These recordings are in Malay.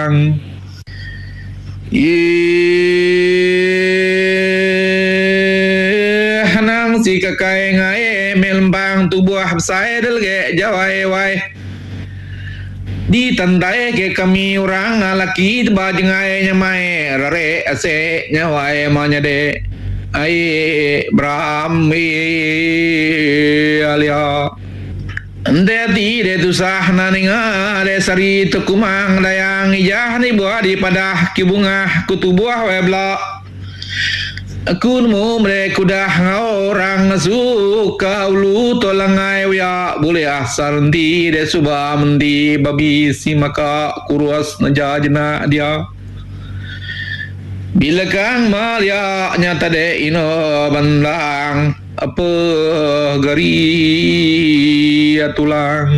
tulang hanang si kakai ngai melembang tubuh saya delge jawai wai ditandai ke kami orang laki bajengai nyamai rare ase nyawai manyade ai brahmi alia ande ti de tusah naninga de sari tukumang dayang ijah ni buah di padah kibunga kutubuah webla aku nemu mereka dah orang suka ulu tolangai ya boleh asar nanti de subah mendi babi si maka kuruas najajna dia bila kang malia nyata de ino bandang apa gari tulang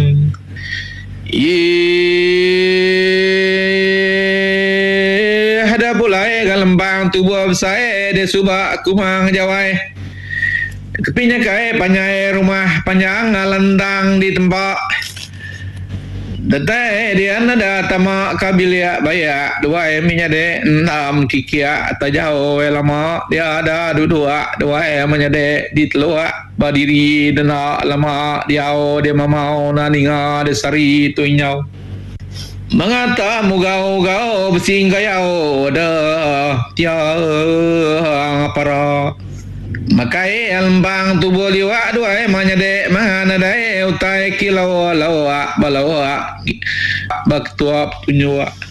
ada pulai galembang tubuh saya de subak kumang jawai kepinya kai panjai rumah panjang ngalendang di tempat detai dia nada tama kabilia baya dua eminya de enam kikia tajau lama dia ada dua emanya de di telua badiri dena lama dia mamau naninga de sari tuinyau mengata mugau-gau besinggayau dah tiang para makai lembang tubuh liwak dua emanya de mana dai utai kilau lawa balawa baktuap tunyua